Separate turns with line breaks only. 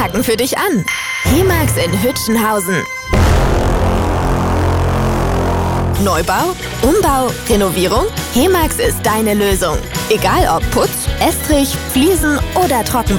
packen für dich an. Hemax in Hütchenhausen. Neubau, Umbau, Renovierung? Hemax ist deine Lösung. Egal ob Putz, Estrich, Fliesen oder Trockenbau.